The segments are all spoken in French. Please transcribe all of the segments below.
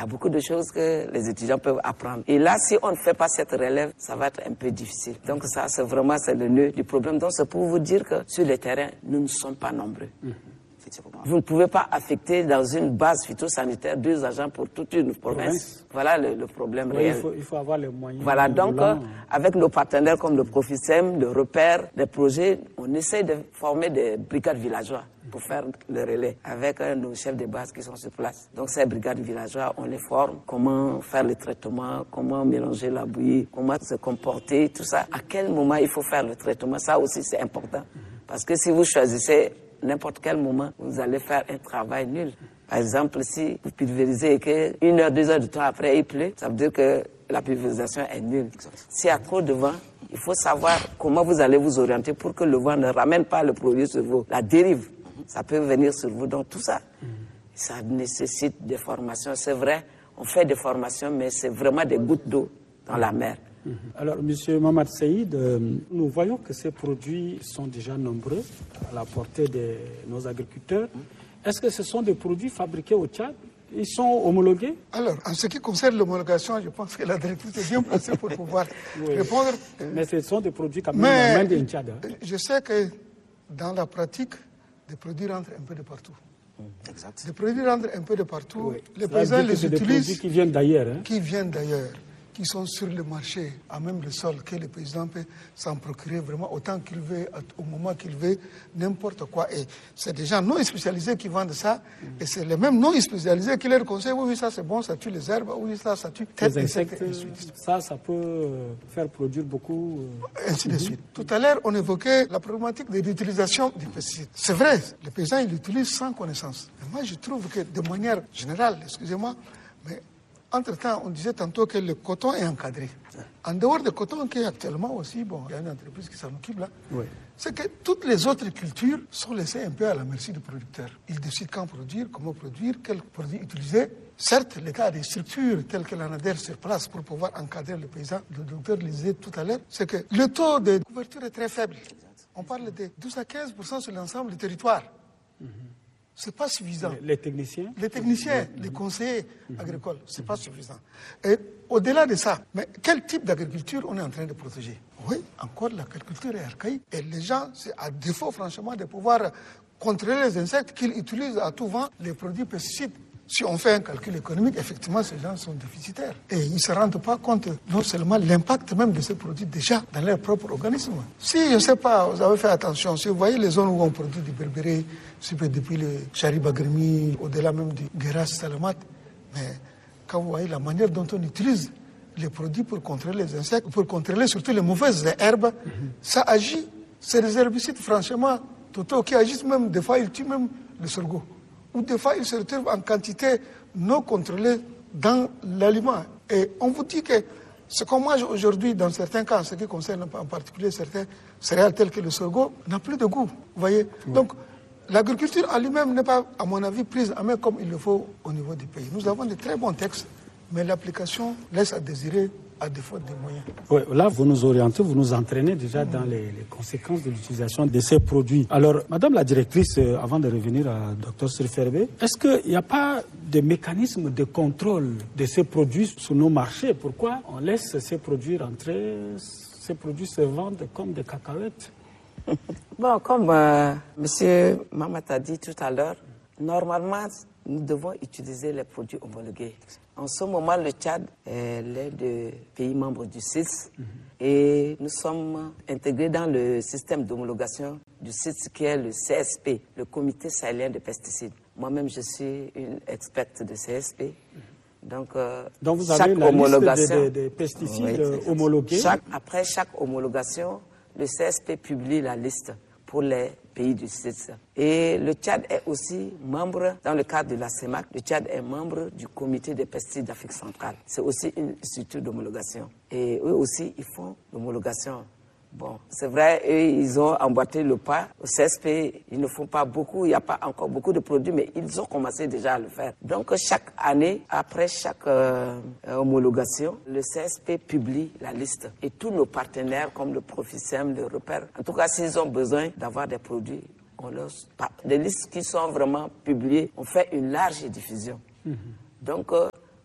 y a beaucoup de choses que les étudiants peuvent apprendre. Et là, si on ne fait pas cette relève, ça va être un peu difficile. Donc ça, c'est le nœud du problème. Donc c'est pour vous dire que sur le terrain, nous ne sommes pas nombreux. Vous ne pouvez pas affecter dans une base phytosanitaire 2 agents pour toute une province. Voilà le problème réel. Il faut avoir les moyens. Voilà, donc avec nos partenaires comme le Profisem, le Repère, les projets, on essaie de former des brigades villageois pour faire le relais avec nos chefs de base qui sont sur place. Donc ces brigades villageois, on les forme, comment faire le traitement, comment mélanger la bouillie, comment se comporter, tout ça. À quel moment il faut faire le traitement, ça aussi c'est important. Parce que si vous choisissez n'importe quel moment, vous allez faire un travail nul. Par exemple, si vous pulvérisez et que 1 heure, 2 heures de temps après il pleut, ça veut dire que la pulvérisation est nulle. S'il y a trop de vent, il faut savoir comment vous allez vous orienter pour que le vent ne ramène pas le produit sur vous. La dérive, ça peut venir sur vous. Donc tout ça, ça nécessite des formations. C'est vrai, on fait des formations, mais c'est vraiment des gouttes d'eau dans la mer. Alors, M. Mamad Saïd, nous voyons que ces produits sont déjà nombreux à la portée de nos agriculteurs. Est-ce que ce sont des produits fabriqués au Tchad? Ils sont homologués? Alors, en ce qui concerne l'homologation, je pense que la directrice est bien placée pour pouvoir répondre. Mais ce sont des produits quand même made in Tchad. Je sais que dans la pratique, des produits rentrent un peu de partout. Exact. Des produits rentrent un peu de partout. Oui. Les paysans les utilisent. Des produits qui viennent d'ailleurs. Qui viennent d'ailleurs, qui sont sur le marché, à même le sol, que le paysan peut s'en procurer vraiment autant qu'il veut, au moment qu'il veut, n'importe quoi. Et c'est des gens non spécialisés qui vendent ça, et c'est les mêmes non spécialisés qui leur conseillent, oui, ça c'est bon, ça tue les herbes, oui, ça tue les insectes. Ça peut faire produire beaucoup. Ainsi de suite. Tout à l'heure, on évoquait la problématique de l'utilisation du pesticide. C'est vrai, les paysans, ils l'utilisent sans connaissance. Mais moi, je trouve que de manière générale, excusez-moi, mais entre-temps, on disait tantôt que le coton est encadré. En dehors du coton, qui est actuellement aussi, bon, il y a une entreprise qui s'en occupe là, c'est que toutes les autres cultures sont laissées un peu à la merci du producteur. Il décide quand produire, comment produire, quel produit utiliser. Certes, l'État a des structures telles que l'ANADER sur place pour pouvoir encadrer le paysan. Le docteur le disait tout à l'heure, c'est que le taux de couverture est très faible. On parle de 12 à 15% sur l'ensemble du territoire. C'est pas suffisant. Les techniciens? Les techniciens, les conseillers agricoles, c'est pas suffisant. Et au-delà de ça, mais quel type d'agriculture on est en train de protéger? Oui, encore l'agriculture est archaïque. Et les gens, c'est à défaut franchement de pouvoir contrôler les insectes qu'ils utilisent à tout vent les produits pesticides. Si on fait un calcul économique, effectivement, ces gens sont déficitaires. Et ils ne se rendent pas compte non seulement l'impact même de ces produits déjà dans leur propre organisme. Si, je ne sais pas, vous avez fait attention, si vous voyez les zones où on produit du berbéré, depuis le Charibagrimi, au-delà même du Guéras Salamat, mais quand vous voyez la manière dont on utilise les produits pour contrôler les insectes, pour contrôler surtout les mauvaises herbes, ça agit. C'est des herbicides, franchement, totaux, qui agissent même, des fois, ils tuent même le sorgho. Ou des fois, ils se retrouvent en quantité non contrôlée dans l'aliment. Et on vous dit que ce qu'on mange aujourd'hui, dans certains cas, en ce qui concerne en particulier certains céréales telles que le sorgho, n'a plus de goût. Vous voyez? Donc, l'agriculture en lui-même n'est pas, à mon avis, prise en main comme il le faut au niveau du pays. Nous avons de très bons textes, mais l'application laisse à désirer à défaut des moyens. Oui, là, vous nous orientez, vous nous entraînez déjà dans les conséquences de l'utilisation de ces produits. Alors, Madame la directrice, avant de revenir à Dr Sirferbe, est-ce qu'il n'y a pas de mécanisme de contrôle de ces produits sur nos marchés? Pourquoi on laisse ces produits rentrer, ces produits se vendent comme des cacahuètes? Bon, comme M. Mamat a dit tout à l'heure, normalement, nous devons utiliser les produits homologués. En ce moment, le Tchad est l'un des pays membres du CITES et nous sommes intégrés dans le système d'homologation du CITES qui est le CSP, le Comité sahélien des pesticides. Moi-même, je suis une experte de CSP. Donc vous chaque avez la homologation liste des pesticides homologués. Après chaque homologation, le CSP publie la liste pour les pays du CITES. Et le Tchad est aussi membre, dans le cadre de la CEMAC, le Tchad est membre du comité des pesticides d'Afrique centrale. C'est aussi une structure d'homologation. Et eux aussi, ils font l'homologation. Bon, c'est vrai, eux, ils ont emboîté le pas. Au CSP, ils ne font pas beaucoup, il n'y a pas encore beaucoup de produits, mais ils ont commencé déjà à le faire. Donc, chaque année, après chaque homologation, le CSP publie la liste. Et tous nos partenaires, comme le Profisem, le Repère, en tout cas, s'ils ont besoin d'avoir des produits, on leur... des listes qui sont vraiment publiées, on fait une large diffusion. Donc,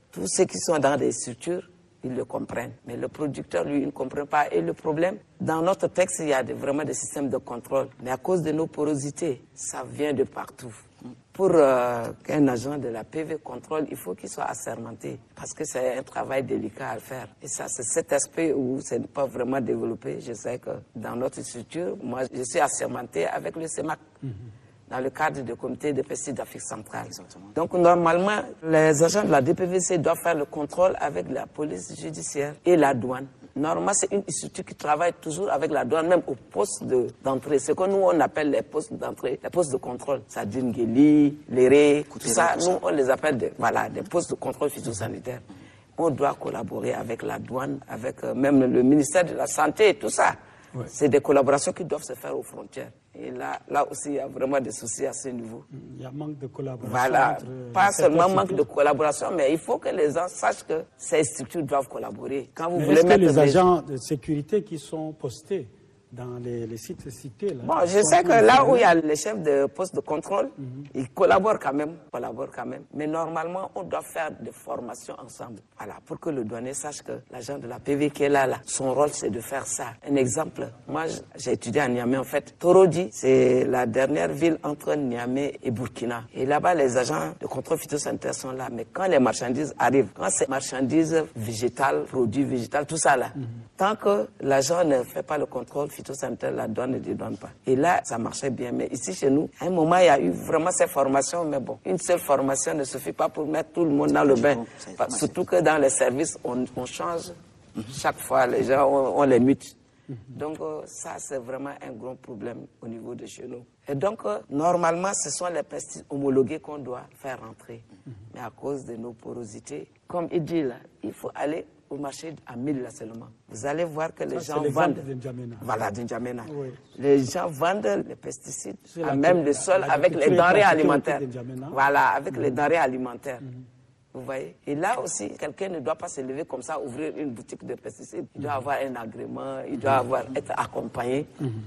Tous ceux qui sont dans des structures, ils le comprennent. Mais le producteur, lui, il ne comprend pas. Et le problème, dans notre texte, il y a vraiment des systèmes de contrôle. Mais à cause de nos porosités, ça vient de partout. Pour qu'un agent de la PV contrôle, il faut qu'il soit assermenté. Parce que c'est un travail délicat à faire. Et ça, c'est cet aspect où ce n'est pas vraiment développé. Je sais que dans notre structure, moi, je suis assermenté avec le CEMAC. Dans le cadre du comité de pesticides d'Afrique centrale. Exactement. Donc, normalement, les agents de la DPVC doivent faire le contrôle avec la police judiciaire et la douane. Normalement, c'est une structure qui travaille toujours avec la douane, même au poste d'entrée. Ce que nous, on appelle les postes d'entrée, les postes de contrôle. Sadine Guéli, Léré, tout ça, nous, on les appelle des postes de contrôle phytosanitaire. On doit collaborer avec la douane, avec même le ministère de la Santé et tout ça. Ouais. C'est des collaborations qui doivent se faire aux frontières. Et là aussi, il y a vraiment des soucis à ce niveau. Il y a manque de collaboration. Voilà, pas seulement manque de collaboration, mais il faut que les gens sachent que ces structures doivent collaborer. Quand vous voulez mettre les agents de sécurité qui sont postés dans les sites cités... Là, bon, je sais que là où il y a les chefs de poste de contrôle, ils collaborent quand même. Mais normalement, on doit faire des formations ensemble. Voilà, pour que le douanier sache que l'agent de la PV qui est là, son rôle, c'est de faire ça. Un exemple, moi, j'ai étudié à Niamey, en fait. Torodi, c'est la dernière ville entre Niamey et Burkina. Et là-bas, les agents de contrôle phytosanitaire sont là. Mais quand les marchandises arrivent, quand c'est marchandises végétales, produits végétaux, tout ça là, tant que l'agent ne fait pas le contrôle phytosanitaire, la douane ne dédouane pas. Et là, ça marchait bien. Mais ici, chez nous, à un moment, il y a eu vraiment ces formations. Mais bon, une seule formation ne suffit pas pour mettre tout le monde dans le bain. Surtout que dans les services, on change. Chaque fois, les gens, on les mute. Donc, ça, c'est vraiment un grand problème au niveau de chez nous. Et donc, normalement, ce sont les pesticides homologués qu'on doit faire rentrer. Mais à cause de nos porosités, comme il dit là, il faut aller au marché à 1000 là seulement. Vous allez voir que les gens vendent. Voilà, d'Injamena. Oui. Les gens vendent les pesticides à même le sol avec les denrées alimentaires. Voilà, avec les denrées alimentaires. Vous voyez? Et là aussi, quelqu'un ne doit pas se lever comme ça, ouvrir une boutique de pesticides. Il doit avoir un agrément, il doit être accompagné.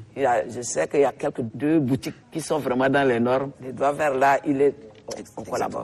Je sais qu'il y a quelques 2 boutiques qui sont vraiment dans les normes. Il doit vers là, on collabore.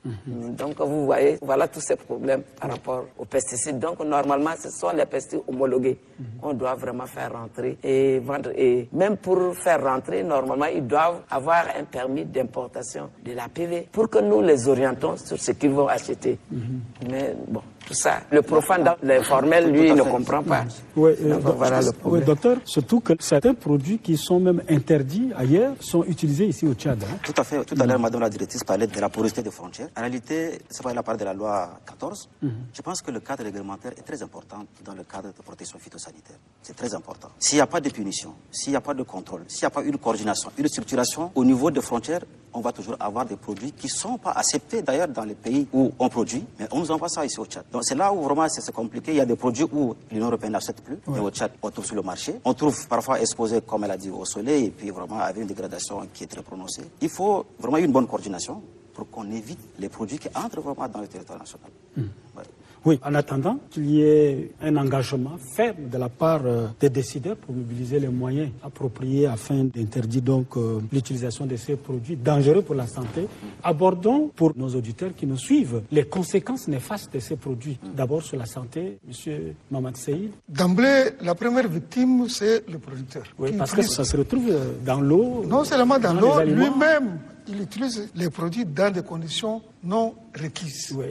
Donc, vous voyez, voilà tous ces problèmes par rapport aux pesticides. Donc, normalement, ce sont les pesticides homologués. On doit vraiment faire rentrer et vendre. Et même pour faire rentrer, normalement, ils doivent avoir un permis d'importation de la PV pour que nous les orientons sur ce qu'ils vont acheter. Mais bon, tout ça, le profane dans l'informel, lui, il ne comprend pas. Oui, voilà le problème. Oui, docteur, surtout que certains produits qui sont même interdits ailleurs sont utilisés ici au Tchad. Hein? Tout à fait. Tout à l'heure, madame la directrice parlait de la porosité des frontières. En réalité, c'est pas la part de la loi 14. Je pense que le cadre réglementaire est très important dans le cadre de protection phytosanitaire. C'est très important. S'il n'y a pas de punition, s'il n'y a pas de contrôle, s'il n'y a pas une coordination, une structuration au niveau des frontières, on va toujours avoir des produits qui ne sont pas acceptés d'ailleurs dans les pays où on produit, mais on nous envoie ça ici au Tchad. Donc c'est là où vraiment c'est compliqué. Il y a des produits où l'Union européenne n'accepte plus, mais au Tchad, on trouve sur le marché. On trouve parfois exposés, comme elle a dit, au soleil, et puis vraiment avec une dégradation qui est très prononcée. Il faut vraiment une bonne coordination pour qu'on évite les produits qui entrent vraiment dans le territoire national. Ouais. Oui, en attendant qu'il y ait un engagement ferme de la part des décideurs pour mobiliser les moyens appropriés afin d'interdire donc l'utilisation de ces produits dangereux pour la santé, abordons pour nos auditeurs qui nous suivent les conséquences néfastes de ces produits. D'abord sur la santé, M. Mamad Seïd. D'emblée, la première victime, c'est le producteur. Oui, parce que ça se retrouve dans l'eau. Non seulement dans l'eau, lui-même, il utilise les produits dans des conditions non requises. Oui,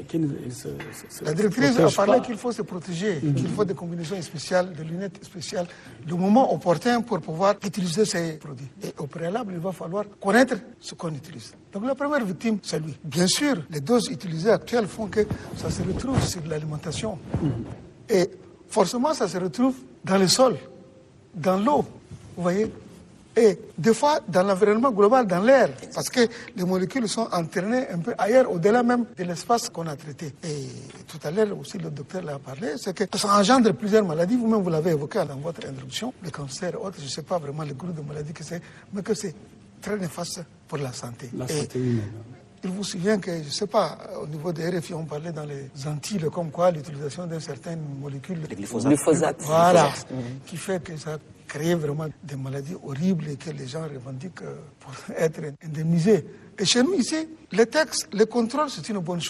la directrice a parlé qu'il faut se protéger, qu'il faut des combinaisons spéciales, des lunettes spéciales, le moment opportun pour pouvoir utiliser ces produits. Et au préalable, il va falloir connaître ce qu'on utilise. Donc la première victime, c'est lui. Bien sûr, les doses utilisées actuelles font que ça se retrouve sur l'alimentation. Et forcément, ça se retrouve dans le sol, dans l'eau, vous voyez. Et des fois, dans l'environnement global, dans l'air, parce que les molécules sont entraînées un peu ailleurs, au-delà même de l'espace qu'on a traité. Et tout à l'heure aussi, le docteur l'a parlé, c'est que ça engendre plusieurs maladies. Vous-même, vous l'avez évoqué dans votre introduction, le cancer et autres, je ne sais pas vraiment le groupe de maladies que c'est, mais que c'est très néfaste pour la santé. La santé humaine. Il vous souvient que, je ne sais pas, au niveau des RFI, on parlait dans les Antilles, comme quoi l'utilisation d'une certaine molécule, le glyphosate. Voilà, qui fait que ça crée vraiment des maladies horribles et que les gens revendiquent pour être indemnisés. Et chez nous, ici, les textes, les contrôles, c'est une bonne chose.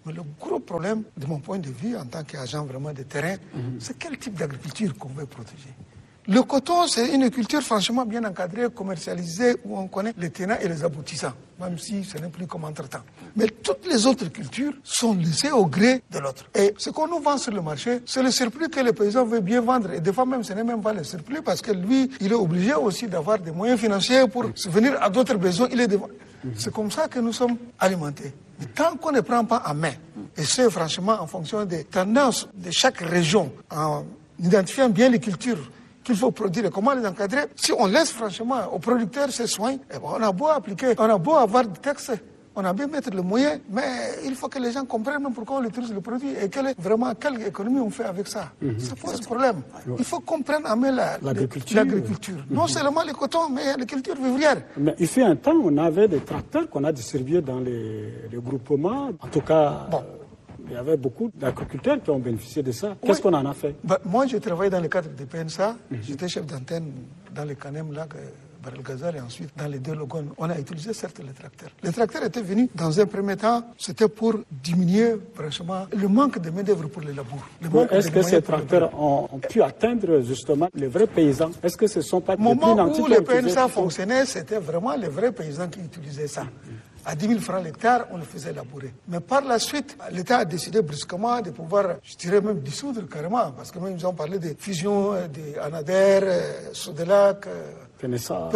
Mais le gros problème, de mon point de vue, en tant qu'agent vraiment de terrain, c'est quel type d'agriculture qu'on veut protéger. Le coton, c'est une culture franchement bien encadrée, commercialisée, où on connaît les tenants et les aboutissants, même si ce n'est plus comme entre-temps. Mais toutes les autres cultures sont laissées au gré de l'autre. Et ce qu'on nous vend sur le marché, c'est le surplus que le paysan veut bien vendre. Et des fois même, ce n'est même pas le surplus, parce que lui, il est obligé aussi d'avoir des moyens financiers pour subvenir à d'autres besoins. C'est comme ça que nous sommes alimentés. Mais tant qu'on ne prend pas en main, et c'est franchement en fonction des tendances de chaque région, en identifiant bien les cultures qu'il faut produire et comment les encadrer, si on laisse franchement aux producteurs ces soins, eh ben on a beau appliquer, on a beau avoir des textes, on a bien mettre le moyen, mais il faut que les gens comprennent même pourquoi on utilise le produit et quelle économie on fait avec ça. Ça pose problème. Il faut comprendre en main l'agriculture. Non seulement le coton, mais la culture vivrière. Mais il fait un temps, on avait des tracteurs qu'on a distribués dans les groupements. En tout cas, il y avait beaucoup d'agriculteurs qui ont bénéficié de ça. Qu'est-ce qu'on en a fait? Moi, je travaillais dans le cadre du PNSA. J'étais chef d'antenne dans les Canem, là, Barel Ghazal, et ensuite dans les deux Logons. On a utilisé certes les tracteurs. Les tracteurs étaient venus dans un premier temps, c'était pour diminuer franchement le manque de main-d'œuvre pour les labours. Est-ce que ces tracteurs ont pu atteindre justement les vrais paysans? Est-ce que ce ne sont pas des Au moment où le PNSA fonctionnait, c'était vraiment les vrais paysans qui utilisaient ça. À 10 000 francs l'hectare, on le faisait labourer. Mais par la suite, l'État a décidé brusquement de pouvoir, je dirais même dissoudre carrément, parce que même ils ont parlé de fusion de Anader, Sodelac, PNSA.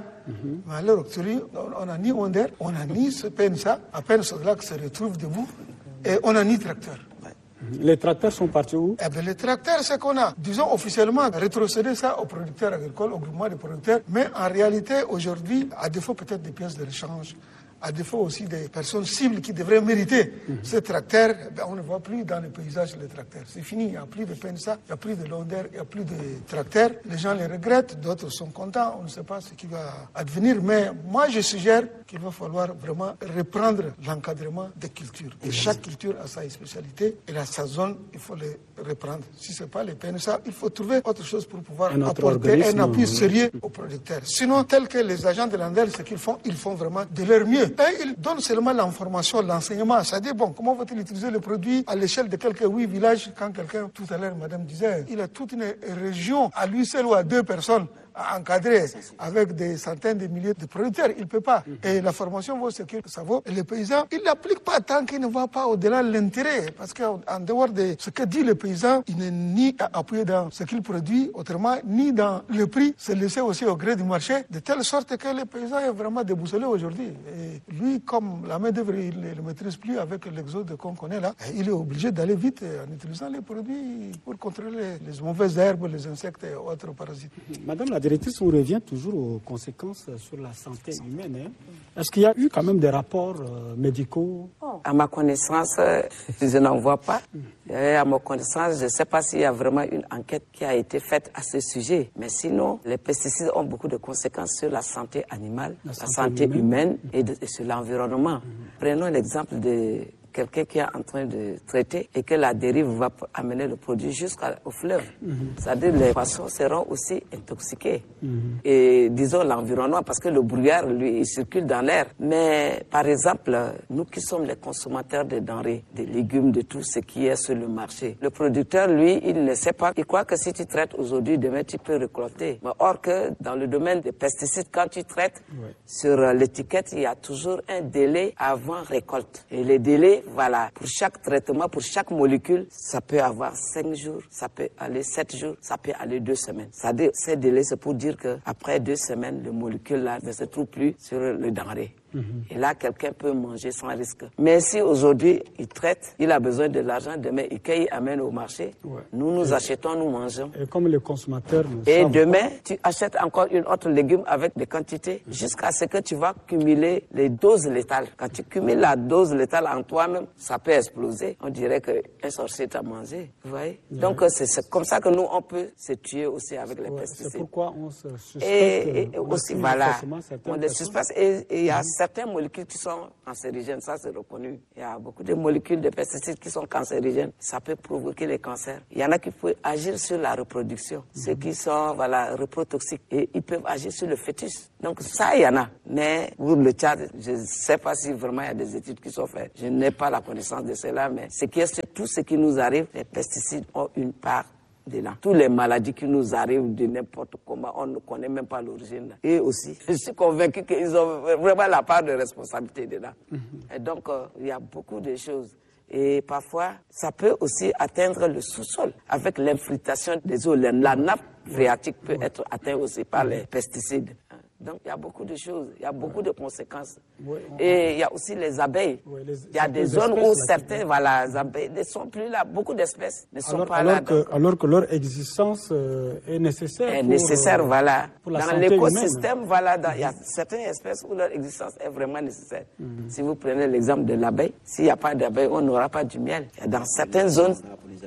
Mais alors, on n'a ni Onder, on n'a ni ce PNSA. À peine Sodelac se retrouve debout et on n'a ni tracteur. Les tracteurs sont partis où? Eh bien, les tracteurs, c'est qu'on a, disons officiellement, rétrocédé ça aux producteurs agricoles, au groupement de producteurs. Mais en réalité, aujourd'hui, à défaut peut-être des pièces de rechange, à défaut aussi des personnes cibles qui devraient mériter ces tracteurs, on ne voit plus dans les paysages les tracteurs. C'est fini, il n'y a plus de PNSA, il n'y a plus de Londer, il n'y a plus de tracteurs. Les gens les regrettent, d'autres sont contents, on ne sait pas ce qui va advenir. Mais moi, je suggère qu'il va falloir vraiment reprendre l'encadrement des cultures. Et chaque culture a sa spécialité, elle a sa zone, il faut les reprendre. Si ce n'est pas les PNSA, il faut trouver autre chose pour pouvoir apporter un appui sérieux aux producteurs. Sinon, tel que les agents de l'ANDEL, ce qu'ils font, ils font vraiment de leur mieux. Et ils donnent seulement l'information, l'enseignement. C'est-à-dire, bon, comment va-t-il utiliser le produit à l'échelle de quelques 8 villages quand quelqu'un, tout à l'heure, madame disait, il a toute une région à lui seul ou à 2 personnes à encadrer avec des centaines de milliers de producteurs. Il ne peut pas. Et la formation vaut ce que ça vaut. Et les paysans, ils ne l'appliquent pas tant qu'il ne va pas au-delà de l'intérêt. Parce qu'en dehors de ce que dit le paysan, il n'est ni appuyé dans ce qu'il produit, autrement, ni dans le prix. C'est laissé aussi au gré du marché, de telle sorte que le paysan est vraiment déboussolé aujourd'hui. Et lui, comme la main-d'œuvre, il ne le maîtrise plus avec l'exode qu'on connaît là, il est obligé d'aller vite en utilisant les produits pour contrôler les mauvaises herbes, les insectes et autres parasites. Madame la directrice, on revient toujours aux conséquences sur la santé humaine. Est-ce qu'il y a eu quand même des rapports médicaux? À ma connaissance, je n'en vois pas. Et à ma connaissance, je ne sais pas s'il y a vraiment une enquête qui a été faite à ce sujet. Mais sinon, les pesticides ont beaucoup de conséquences sur la santé animale, la santé humaine et sur l'environnement. Prenons l'exemple de quelqu'un qui est en train de traiter et que la dérive va amener le produit jusqu'au fleuve. C'est-à-dire que les poissons seront aussi intoxiqués. Et disons l'environnement, parce que le brouillard, lui, il circule dans l'air. Mais par exemple, nous qui sommes les consommateurs de denrées, des légumes, de tout ce qui est sur le marché, le producteur, lui, il ne sait pas. Il croit que si tu traites aujourd'hui, demain, tu peux récolter. Mais or que dans le domaine des pesticides, quand tu traites, sur l'étiquette, il y a toujours un délai avant récolte. Et les délais, voilà, pour chaque traitement, pour chaque molécule, ça peut avoir 5 jours, ça peut aller 7 jours, ça peut aller 2 semaines. C'est-à-dire, ces délais, c'est pour dire qu'après 2 semaines, le molécule là ne se trouve plus sur le denrée. Et là, quelqu'un peut manger sans risque. Mais si aujourd'hui, il traite, il a besoin de l'argent, demain, il cueille, amène au marché. Nous achetons, nous mangeons. Et comme les consommateurs et demain, tu achètes encore une autre légume avec des quantités jusqu'à ce que tu vas cumuler les doses létales. Quand tu cumules la dose létale en toi-même, ça peut exploser. On dirait qu'un sorcier t'a mangé. Vous voyez? Donc, c'est comme ça que nous, on peut se tuer aussi avec les pesticides. C'est pourquoi on se suspecte. Et aussi, voilà, on les suspecte. Et il y a certaines molécules qui sont cancérigènes, ça c'est reconnu. Il y a beaucoup de molécules de pesticides qui sont cancérigènes. Ça peut provoquer les cancers. Il y en a qui peuvent agir sur la reproduction. Ceux qui sont reprotoxiques. Et ils peuvent agir sur le fœtus. Donc ça, il y en a. Mais pour le Tchad, je ne sais pas si vraiment il y a des études qui sont faites. Je n'ai pas la connaissance de cela, mais ce qui est sur tout ce qui nous arrive, les pesticides ont une part dedans. Toutes les maladies qui nous arrivent de n'importe comment, on ne connaît même pas l'origine. Et aussi, je suis convaincu qu'ils ont vraiment la part de responsabilité dedans. Et donc, il y a beaucoup de choses. Et parfois, ça peut aussi atteindre le sous-sol avec l'infiltration des eaux. La nappe phréatique peut être atteinte aussi par les pesticides. Donc, il y a beaucoup de choses, il y a beaucoup de conséquences. Et il y a aussi les abeilles. Il y a des zones où certains, les abeilles ne sont plus là. Beaucoup d'espèces ne sont pas là. Alors que leur existence est nécessaire. Est nécessaire, pour la santé l'écosystème, il y a certaines espèces où leur existence est vraiment nécessaire. Si vous prenez l'exemple de l'abeille, s'il n'y a pas d'abeille, on n'aura pas du miel. Dans certaines zones,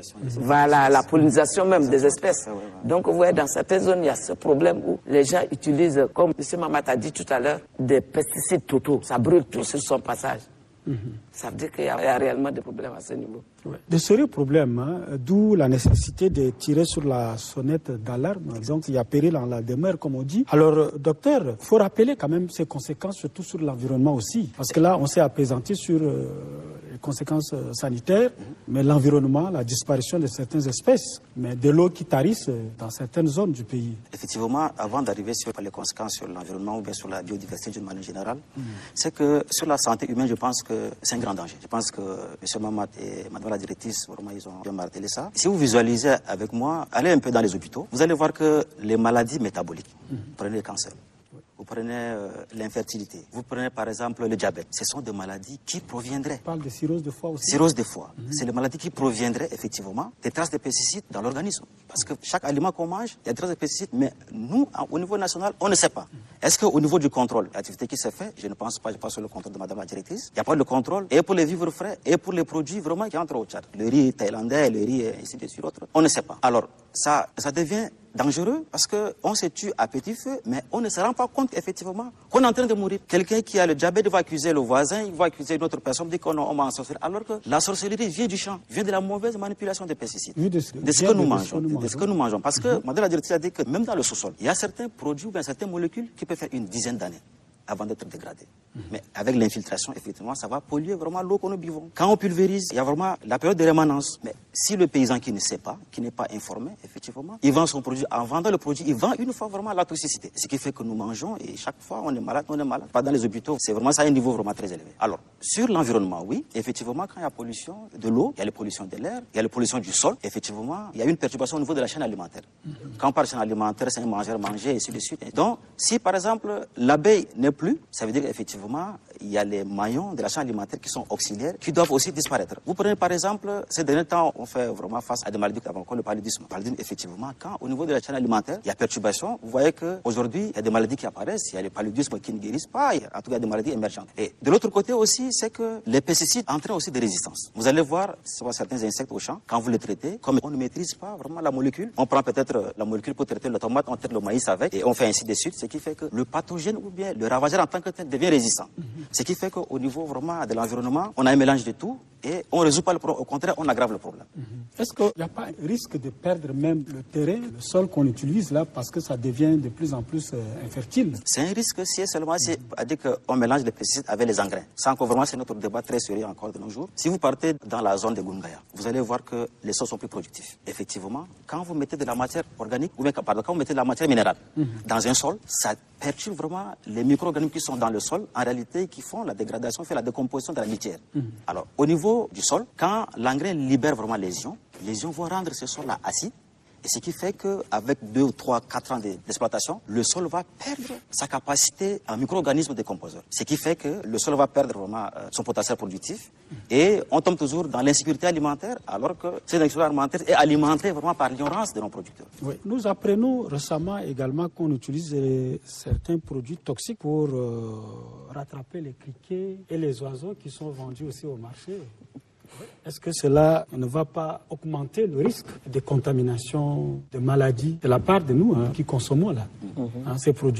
la pollinisation même des espèces. Donc, vous voyez, dans certaines zones, il y a ce problème où les gens utilisent, comme M. Mamat a dit tout à l'heure, des pesticides totaux. Ça brûle tout sur son passage. Ça veut dire qu'il y a réellement des problèmes à ce niveau. De sérieux problèmes, d'où la nécessité de tirer sur la sonnette d'alarme. Donc il y a péril en la demeure, comme on dit. Alors, docteur, il faut rappeler quand même ces conséquences, surtout sur l'environnement aussi. Parce que là, on s'est apaisanti sur les conséquences sanitaires, mais l'environnement, la disparition de certaines espèces, mais de l'eau qui tarisse dans certaines zones du pays. Effectivement, avant d'arriver sur les conséquences sur l'environnement ou bien sur la biodiversité d'une manière générale, c'est que sur la santé humaine, je pense que c'est un grand danger. Je pense que M. Mamat et Mme la directrice, vraiment, ils ont bien martelé ça. Si vous visualisez avec moi, allez un peu dans les hôpitaux, vous allez voir que les maladies métaboliques, prenez le cancer, vous prenez l'infertilité, vous prenez par exemple le diabète, ce sont des maladies qui proviendraient. On parle de cirrhose de foie aussi. Cirrhose de foie. C'est des maladies qui proviendraient effectivement des traces de pesticides dans l'organisme. Parce que chaque aliment qu'on mange, il y a des traces de pesticides, mais nous, au niveau national, on ne sait pas. Est-ce qu'au niveau du contrôle, l'activité qui se fait, je ne pense pas, je pense sur le contrôle de Madame la directrice, il n'y a pas de contrôle, et pour les vivres frais, et pour les produits vraiment qui entrent au Tchad. Le riz thaïlandais, le riz ainsi de suite, on ne sait pas. Alors, ça devient dangereux parce qu'on se tue à petit feu, mais on ne se rend pas compte effectivement qu'on est en train de mourir. Quelqu'un qui a le diabète va accuser le voisin, il va accuser une autre personne, dit qu'on m'a ensorcelé, alors que la sorcellerie vient du champ, vient de la mauvaise manipulation des pesticides, de ce que nous mangeons. Parce que Madame la directrice a dit que même dans le sous-sol, il y a certains produits ou bien certaines molécules qui peuvent faire une dizaine d'années avant d'être dégradées. Mais avec l'infiltration, effectivement, ça va polluer vraiment l'eau que nous buvons. Quand on pulvérise, il y a vraiment la période de rémanence. Mais si le paysan qui ne sait pas, qui n'est pas informé, effectivement, il vend son produit. En vendant le produit, il vend une fois vraiment la toxicité. Ce qui fait que nous mangeons et chaque fois, on est malade. Pas dans les hôpitaux, c'est vraiment ça, un niveau vraiment très élevé. Alors, sur l'environnement, oui, effectivement, quand il y a pollution de l'eau, il y a la pollution de l'air, il y a la pollution du sol, effectivement, il y a une perturbation au niveau de la chaîne alimentaire. Quand on parle de chaîne alimentaire, c'est un manger, et ainsi de suite. Donc, si par exemple, l'abeille n'est plus, ça veut dire qu'effectivement, il y a les maillons de la chaîne alimentaire qui sont auxiliaires, qui doivent aussi disparaître. Vous prenez par exemple, ces derniers temps, on fait vraiment face à des maladies comme le paludisme. Le paludisme, effectivement, quand au niveau de la chaîne alimentaire, il y a perturbation, vous voyez qu'aujourd'hui, il y a des maladies qui apparaissent, il y a les paludismes qui ne guérissent pas, en tout cas, il y a des maladies émergentes. Et de l'autre côté aussi, c'est que les pesticides entraînent aussi des résistances. Vous allez voir, certains insectes au champ, quand vous les traitez, comme on ne maîtrise pas vraiment la molécule, on prend peut-être la molécule pour traiter la tomate, on traite le maïs avec, et on fait ainsi de suite, ce qui fait que le pathogène ou bien le ravageur en tant que tel devient résistant. Ce qui fait qu'au niveau vraiment de l'environnement, on a un mélange de tout et on ne résout pas le problème. Au contraire, on aggrave le problème. Est-ce qu'il n'y a pas un risque de perdre même le terrain, le sol qu'on utilise là, parce que ça devient de plus en plus infertile? C'est un risque si seulement c'est-à-dire qu'on mélange les pesticides avec les engrais. Ça encore vraiment, c'est notre débat très sérieux encore de nos jours. Si vous partez dans la zone de Gungaya, vous allez voir que les sols sont plus productifs. Effectivement, quand vous mettez de la matière organique, ou bien quand vous mettez de la matière minérale dans un sol, ça perturbe vraiment les micro-organismes qui sont dans le sol, en réalité, qui font la dégradation, fait la décomposition de la matière. Alors, au niveau du sol, quand l'engrais libère vraiment les ions vont rendre ce sol-là acide. Et ce qui fait qu'avec 2, 3, 4 ans d'exploitation, le sol va perdre sa capacité en micro-organismes décomposeurs. Ce qui fait que le sol va perdre vraiment son potentiel productif. Et on tombe toujours dans l'insécurité alimentaire, alors que cette insécurité alimentaire est alimentée vraiment par l'ignorance de nos producteurs. Oui. Nous apprenons récemment également qu'on utilise certains produits toxiques pour rattraper les criquets et les oiseaux qui sont vendus aussi au marché. Est-ce que cela ne va pas augmenter le risque de contamination, de maladies de la part de nous qui consommons là, ces produits?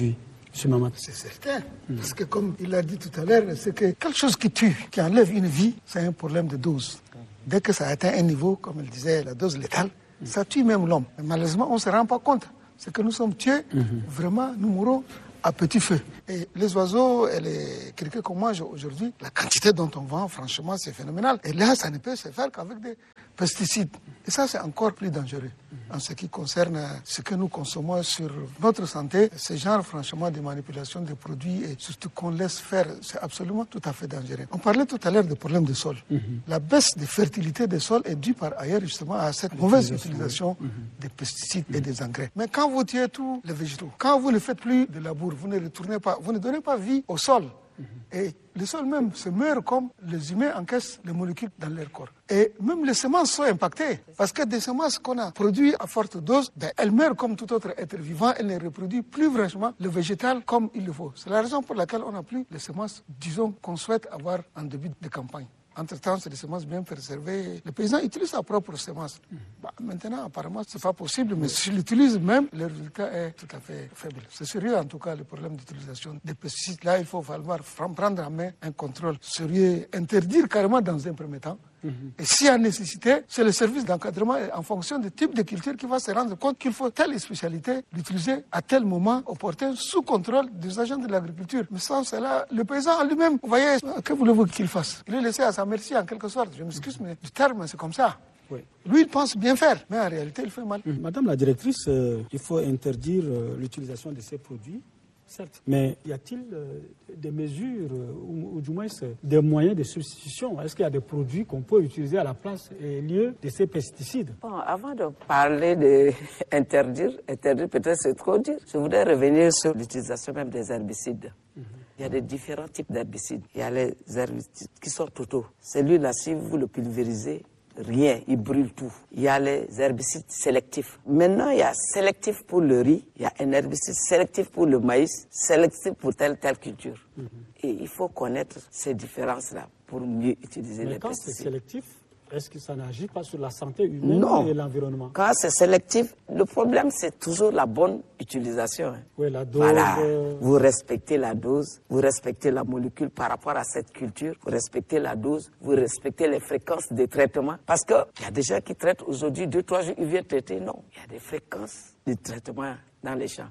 C'est certain. Parce que comme il l'a dit tout à l'heure, c'est que quelque chose qui tue, qui enlève une vie, c'est un problème de dose. Dès que ça atteint un niveau, comme il disait, la dose létale, ça tue même l'homme. Mais malheureusement, on ne se rend pas compte. C'est que nous sommes tués, vraiment, nous mourons à petit feu. Et les oiseaux et les criquets qu'on mange aujourd'hui, la quantité dont on vend, franchement, c'est phénoménal. Et là, ça ne peut se faire qu'avec des pesticides. Et ça, c'est encore plus dangereux. En ce qui concerne ce que nous consommons sur notre santé, ce genre, franchement, de manipulation des produits et surtout qu'on laisse faire, c'est absolument tout à fait dangereux. On parlait tout à l'heure des problèmes de sol. La baisse de fertilité des sols est due par ailleurs justement à cette mauvaise utilisation des pesticides et des engrais. Mais quand vous tuez tous les végétaux, quand vous ne faites plus de labour, vous ne retournez pas, vous ne donnez pas vie au sol. Et le sol même se meurt comme les humains encaissent les molécules dans leur corps. Et même les semences sont impactées. Parce que des semences qu'on a produites à forte dose, elles meurent comme tout autre être vivant. Elles ne reproduisent plus franchement le végétal comme il le faut. C'est la raison pour laquelle on n'a plus les semences, disons, qu'on souhaite avoir en début de campagne. Entre-temps, c'est des semences bien préservées. Les paysans utilisent leurs propres semences. Maintenant, apparemment, ce n'est pas possible, mais s'ils l'utilisent même, le résultat est tout à fait faible. C'est sérieux, en tout cas, le problème d'utilisation des pesticides. Là, il faut falloir prendre en main un contrôle sérieux, interdire carrément dans un premier temps. Et s'il y a nécessité, c'est le service d'encadrement en fonction du type de culture qui va se rendre compte qu'il faut telle spécialité l'utiliser à tel moment opportun sous contrôle des agents de l'agriculture. Mais sans cela, le paysan en lui-même, vous voyez, que voulez-vous qu'il fasse? Il est laissé à sa merci en quelque sorte. Je m'excuse, mais du terme, c'est comme ça. Oui. Lui, il pense bien faire, mais en réalité, il fait mal. Madame la directrice, il faut interdire l'utilisation de ces produits. Certes, mais y a-t-il des mesures ou du moins des moyens de substitution? Est-ce qu'il y a des produits qu'on peut utiliser à la place et lieu de ces pesticides? Bon, avant de parler d'interdire, peut-être c'est trop dire, je voudrais revenir sur l'utilisation même des herbicides. Il y a des différents types d'herbicides. Il y a les herbicides qui sont totaux. Celui-là, si vous le pulvérisez, rien, il brûle tout. Il y a les herbicides sélectifs. Maintenant, il y a sélectif pour le riz, il y a un herbicide sélectif pour le maïs, sélectif pour telle culture. Et il faut connaître ces différences-là pour mieux utiliser les pesticides. Quand c'est sélectif, est-ce que ça n'agit pas sur la santé humaine et l'environnement? Quand c'est sélectif, le problème, c'est toujours la bonne utilisation. Oui, la dose. Voilà. Vous respectez la dose, vous respectez la molécule par rapport à cette culture, vous respectez la dose, vous respectez les fréquences de traitement. Parce qu'il y a des gens qui traitent aujourd'hui 2-3 jours, ils viennent traiter. Non, il y a des fréquences de traitement dans les champs.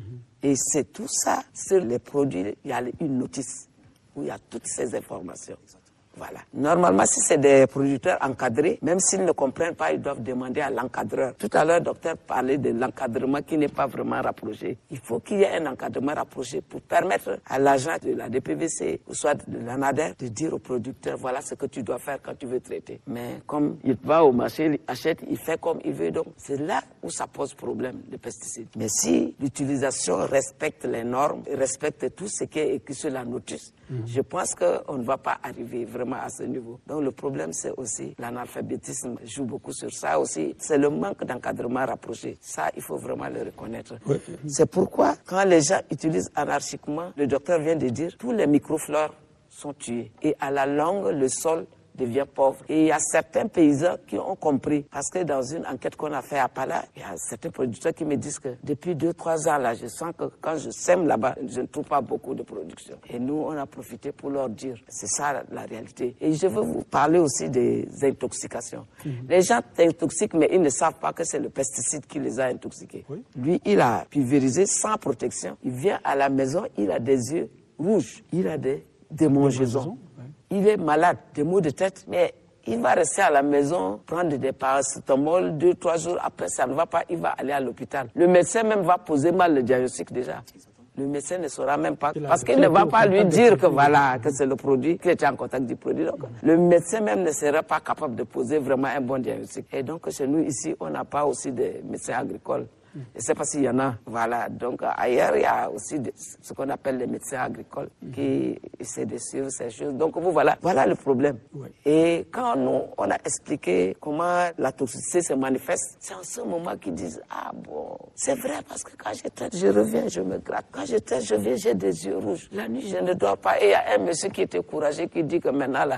Et c'est tout ça, sur les produits, il y a une notice où il y a toutes ces informations. Voilà. Normalement, si c'est des producteurs encadrés, même s'ils ne comprennent pas, ils doivent demander à l'encadreur. Tout à l'heure, le docteur parlait de l'encadrement qui n'est pas vraiment rapproché. Il faut qu'il y ait un encadrement rapproché pour permettre à l'agent de la DPVC ou soit de l'ANADER de dire au producteur, voilà ce que tu dois faire quand tu veux traiter. Mais comme il va au marché, il achète, il fait comme il veut. Donc, c'est là où ça pose problème, les pesticides. Mais si l'utilisation respecte les normes, respecte tout ce qui est écrit sur la notice, je pense qu'on ne va pas arriver vraiment à ce niveau. Donc le problème, c'est aussi l'analphabétisme joue beaucoup sur ça aussi. C'est le manque d'encadrement rapproché. Ça, il faut vraiment le reconnaître. Oui. C'est pourquoi, quand les gens utilisent anarchiquement, le docteur vient de dire, tous les microflores sont tués. Et à la longue, le sol devient pauvre. Et il y a certains paysans qui ont compris, parce que dans une enquête qu'on a fait à Pala, il y a certains producteurs qui me disent que depuis 2-3 ans, là, je sens que quand je sème là-bas, je ne trouve pas beaucoup de production. Et nous, on a profité pour leur dire, c'est ça la réalité. Et je veux vous parler aussi des intoxications. Les gens s'intoxiquent, mais ils ne savent pas que c'est le pesticide qui les a intoxiqués. Oui. Lui, il a pulvérisé sans protection. Il vient à la maison, il a des yeux rouges, il a des démangeaisons. Il est malade, des maux de tête, mais il va rester à la maison, prendre des paracétamol, 2-3 jours après, ça ne va pas, il va aller à l'hôpital. Le médecin même va poser mal le diagnostic déjà. Le médecin ne saura même pas, parce qu'il ne va pas lui dire que voilà, que c'est le produit, qu'il était en contact du produit. Donc, le médecin même ne sera pas capable de poser vraiment un bon diagnostic. Et donc, chez nous, ici, on n'a pas aussi de médecins agricoles. Je ne sais pas s'il y en a. Voilà. Donc, ailleurs, il y a aussi ce qu'on appelle les médecins agricoles qui essaient de suivre ces choses. Donc, voilà le problème. Oui. Et quand on a expliqué comment la toxicité se manifeste, c'est en ce moment qu'ils disent, ah bon, c'est vrai parce que quand je traite, je reviens, je me gratte. Quand je traite, je viens, j'ai des yeux rouges. La nuit, je ne dors pas. Et il y a un monsieur qui était courageux qui dit que maintenant, là,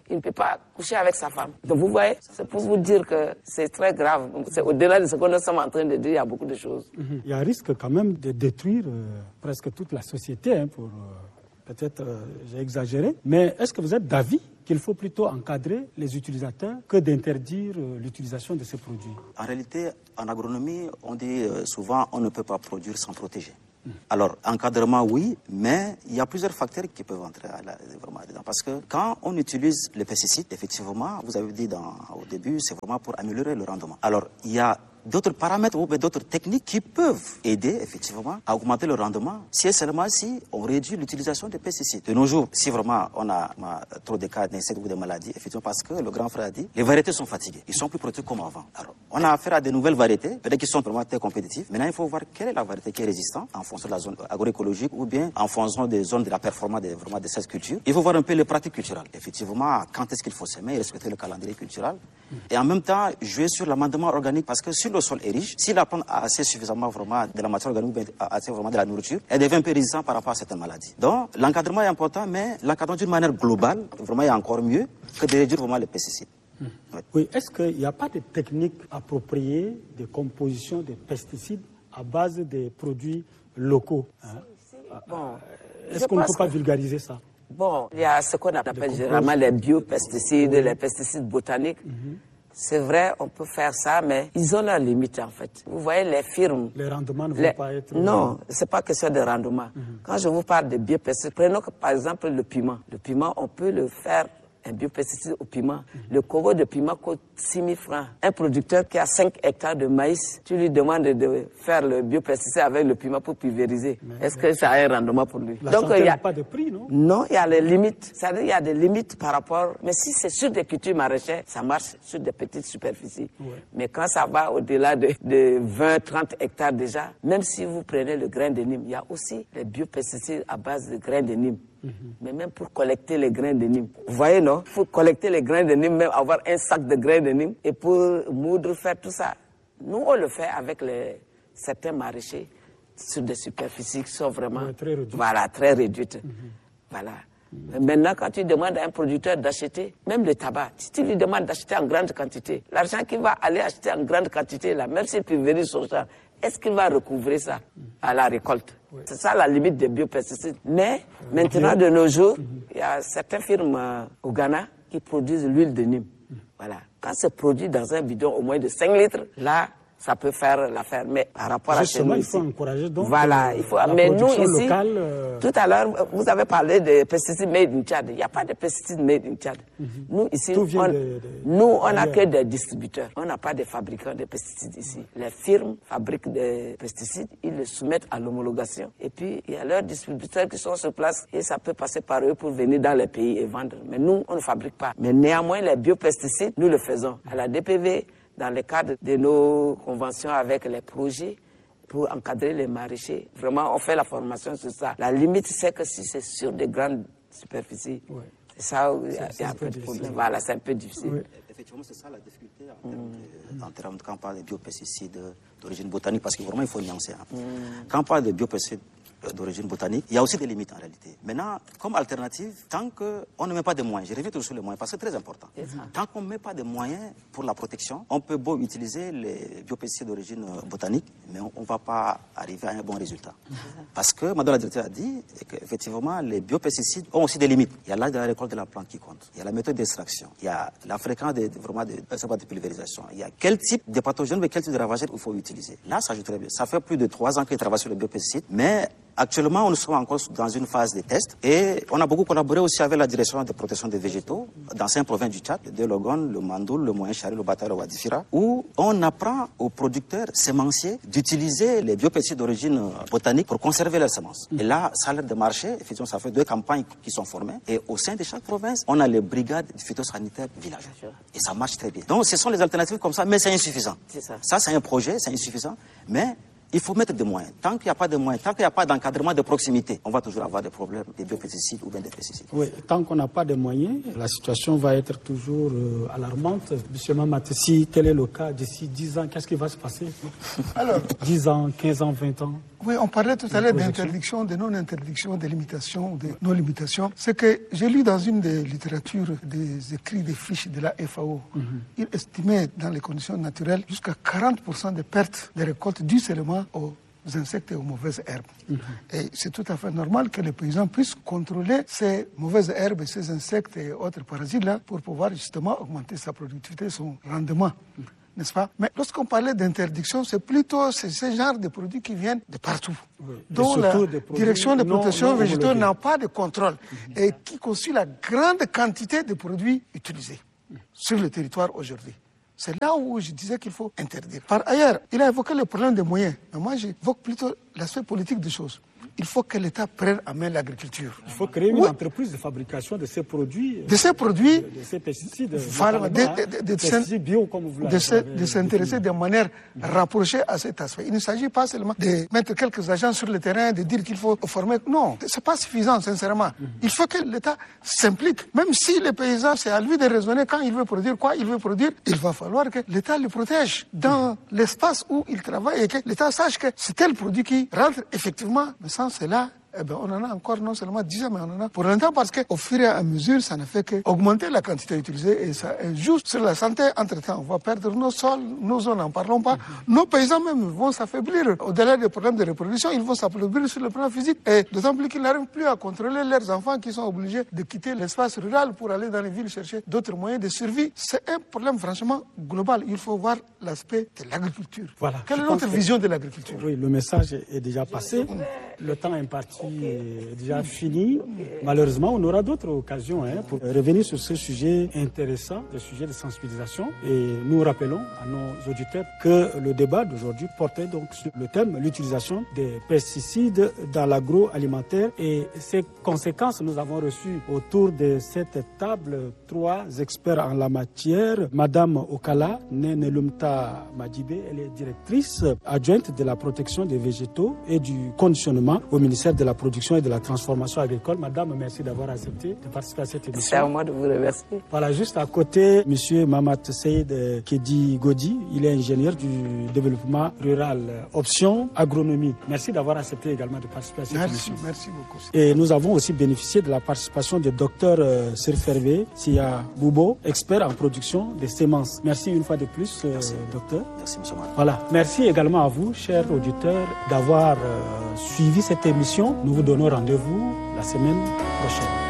il ne peut pas coucher avec sa femme. Donc vous voyez, c'est pour vous dire que c'est très grave. C'est au-delà de ce que nous sommes en train de dire, il y a beaucoup de choses. Il y a un risque quand même de détruire presque toute la société, hein, pour peut-être j'ai exagéré. Mais est-ce que vous êtes d'avis qu'il faut plutôt encadrer les utilisateurs que d'interdire l'utilisation de ces produits? En réalité, en agronomie, on dit souvent on ne peut pas produire sans protéger. Alors, encadrement, oui, mais il y a plusieurs facteurs qui peuvent entrer vraiment dedans. Parce que quand on utilise les pesticides, effectivement, vous avez dit au début, c'est vraiment pour améliorer le rendement. Alors, il y a d'autres paramètres ou d'autres techniques qui peuvent aider effectivement à augmenter le rendement si et seulement si on réduit l'utilisation des pesticides. De nos jours, si vraiment on a trop de cas d'insectes ou de maladies, effectivement parce que le grand frère a dit, les variétés sont fatiguées, ils sont plus protégés comme avant. Alors, on a affaire à de nouvelles variétés, peut-être qui sont vraiment très compétitives. Maintenant, il faut voir quelle est la variété qui est résistante en fonction de la zone agroécologique ou bien en fonction des zones de la performance de cette culture. Il faut voir un peu les pratiques culturelles. Effectivement, quand est-ce qu'il faut s'aimer, respecter le calendrier culturel et en même temps jouer sur l'amendement organique parce que sur le sol est riche, si la plante a assez suffisamment vraiment de la matière organique ou assez vraiment de la nourriture, elle devient un peu résistante par rapport à certaines maladies. Donc, l'encadrement est important, mais l'encadrement d'une manière globale, vraiment, est encore mieux que de réduire vraiment les pesticides. Oui, est-ce qu'il n'y a pas de technique appropriée de composition des pesticides à base des produits locaux, hein? Bon, est-ce qu'on ne peut pas vulgariser ça? Bon, il y a ce qu'on appelle généralement les biopesticides, les pesticides botaniques. C'est vrai, on peut faire ça, mais ils ont leurs limites en fait. Vous voyez les firmes. Les rendements ne vont pas être... Non, c'est pas question de rendement. Quand je vous parle de biopesticides, prenons par exemple le piment. Le piment, on peut le faire, un biopesticide au piment. Le coco de piment coûte 6 000 francs. Un producteur qui a 5 hectares de maïs, tu lui demandes de faire le biopesticide avec le piment pour pulvériser. Est-ce que ça a un rendement pour lui? Donc il n'y a pas de prix, non? Non, il y a les limites. C'est-à-dire il y a des limites par rapport... Mais si c'est sur des cultures maraîchères, ça marche sur des petites superficies. Ouais. Mais quand ça va au-delà de 20-30 hectares déjà, même si vous prenez le grain de Nîmes, il y a aussi les biopesticides à base de grains de Nîmes. Mais même pour collecter les grains de Nîmes. Vous voyez, non? Il faut collecter les grains de Nîmes, même avoir un sac de grains de Nîmes. Et pour moudre, faire tout ça. Nous, on le fait avec certains maraîchers sur des superficies qui sont vraiment très réduites. Voilà, très réduites. Voilà. Maintenant, quand tu demandes à un producteur d'acheter, même le tabac, si tu lui demandes d'acheter en grande quantité, l'argent qu'il va aller acheter en grande quantité, là, même s'il pulvérise son champ, est-ce qu'il va recouvrer ça à la récolte? Oui. C'est ça la limite des biopesticides. Mais maintenant, de nos jours, il y a certaines firmes au Ghana qui produisent l'huile de Nîmes. Voilà. Quand c'est produit dans un bidon au moins de 5 litres, là, ça peut faire l'affaire. Mais par rapport justement, à chez nous, il faut encourager donc voilà, il faut. Mais nous ici, locale, tout à l'heure, vous avez parlé de pesticides made in Tchad. Il n'y a pas de pesticides made in Tchad. Nous ici, on n'a que des distributeurs. On n'a pas de fabricants de pesticides ici. Les firmes fabriquent des pesticides, ils les soumettent à l'homologation. Et puis il y a leurs distributeurs qui sont sur place et ça peut passer par eux pour venir dans les pays et vendre. Mais nous, on ne fabrique pas. Mais néanmoins, les biopesticides, nous le faisons à la DPV. Dans le cadre de nos conventions avec les projets pour encadrer les maraîchers. Vraiment, on fait la formation sur ça. La limite, c'est que si c'est sur des grandes superficies, c'est ça où il y a un peu de problème. Voilà, c'est un peu difficile. Oui. Effectivement, c'est ça la difficulté en termes de quand on parle de biopesticides d'origine botanique, parce que vraiment, il faut nuancer. Quand on parle de biopesticides d'origine botanique, il y a aussi des limites en réalité. Maintenant, comme alternative, tant qu'on ne met pas de moyens, je reviens toujours sur les moyens parce que c'est très important. Tant qu'on ne met pas de moyens pour la protection, on peut beau utiliser les biopesticides d'origine botanique, mais on ne va pas arriver à un bon résultat. Parce que Madame la directrice a dit qu'effectivement, les biopesticides ont aussi des limites. Il y a l'âge de la récolte de la plante qui compte. Il y a la méthode d'extraction. Il y a la fréquence de pulvérisation. Il y a quel type de pathogène et quel type de ravageur il faut utiliser. Là, ça joue très bien. Ça fait plus de 3 ans que je travaille sur les biopesticides, mais actuellement, nous sommes encore dans une phase de test et on a beaucoup collaboré aussi avec la direction de protection des végétaux dans 5 provinces du Tchad, de Logone, le Mandoul, le Moyen-Chari, le Bata, le Wadifira, où on apprend aux producteurs sémenciers d'utiliser les biopesticides d'origine botanique pour conserver leurs semences. Et là, ça a l'air de marcher. Effectivement, ça fait 2 campagnes qui sont formées et au sein de chaque province, on a les brigades phytosanitaires villageois. Et ça marche très bien. Donc, ce sont les alternatives comme ça, mais c'est insuffisant. Ça, c'est un projet, c'est insuffisant, mais il faut mettre des moyens. Tant qu'il n'y a pas de moyens, tant qu'il n'y a pas d'encadrement de proximité, on va toujours avoir des problèmes des biopesticides ou bien des pesticides. Oui, tant qu'on n'a pas de moyens, la situation va être toujours alarmante. Monsieur Mamate, si tel est le cas, d'ici 10 ans, qu'est-ce qui va se passer? Alors, 10 ans, 15 ans, 20 ans? Oui, on parlait tout à l'heure d'interdiction, de non-interdiction, de limitation, de non-limitation. C'est que j'ai lu dans une des littératures des écrits des fiches de la FAO, il estimait dans les conditions naturelles jusqu'à 40% de pertes de récoltes dues seulement aux insectes et aux mauvaises herbes. Et c'est tout à fait normal que les paysans puissent contrôler ces mauvaises herbes et ces insectes et autres parasites-là pour pouvoir justement augmenter sa productivité, son rendement. N'est-ce pas? Mais lorsqu'on parlait d'interdiction, c'est plutôt ce genre de produits qui viennent de partout, dont la direction de protection végétaux n'a pas de contrôle et qui constitue la grande quantité de produits utilisés sur le territoire aujourd'hui. C'est là où je disais qu'il faut interdire. Par ailleurs, il a évoqué le problème des moyens, mais moi j'évoque plutôt l'aspect politique des choses. Il faut que l'État prenne en main l'agriculture. Il faut créer une entreprise de fabrication de ces produits. De ces produits. De ces pesticides. De pesticides bio, comme vous l'avez dit. De s'intéresser de manière rapprochée à cet aspect. Il ne s'agit pas seulement de mettre quelques agents sur le terrain, de dire qu'il faut former. Non, c'est pas suffisant, sincèrement. Il faut que l'État s'implique. Même si les paysans, c'est à lui de raisonner quand il veut produire quoi il veut produire, il va falloir que l'État le protège dans l'espace où il travaille et que l'État sache que c'est tel produit qui rentre effectivement. Mais sans cela, on en a encore non seulement 10 ans, mais on en a pour longtemps parce qu'au fur et à mesure, ça ne fait qu'augmenter la quantité utilisée et ça injoue sur la santé. Entre-temps, on va perdre nos sols, nos zones, n'en parlons pas. Nos paysans même vont s'affaiblir. Au-delà des problèmes de reproduction, ils vont s'affaiblir sur le plan physique et d'autant plus qu'ils n'arrivent plus à contrôler leurs enfants qui sont obligés de quitter l'espace rural pour aller dans les villes chercher d'autres moyens de survie. C'est un problème franchement global. Il faut voir l'aspect de l'agriculture. Voilà. Quelle est notre vision de l'agriculture? Oui, le message est déjà passé. Le temps imparti est déjà fini. Malheureusement, on aura d'autres occasions pour revenir sur ce sujet intéressant, le sujet de sensibilisation. Et nous rappelons à nos auditeurs que le débat d'aujourd'hui portait donc sur le thème l'utilisation des pesticides dans l'agroalimentaire et ses conséquences. Nous avons reçu autour de cette table 3 experts en la matière. Madame Okala Nenelumta Madjibé, elle est directrice adjointe de la protection des végétaux et du conditionnement au ministère de la Production et de la Transformation agricole. Madame, merci d'avoir accepté de participer à cette émission. C'est à moi de vous remercier. Voilà, juste à côté, Monsieur Mamat Seyed Kedi Godi, il est ingénieur du développement rural, option agronomie. Merci d'avoir accepté également de participer à cette émission. Merci beaucoup. Et nous avons aussi bénéficié de la participation du docteur Serfervé Sia Boubo, expert en production des semences. Merci une fois de plus, docteur. Merci, monsieur Mamat. Voilà. Merci également à vous, chers auditeurs, d'avoir suivi cette émission. Nous vous donnons rendez-vous la semaine prochaine.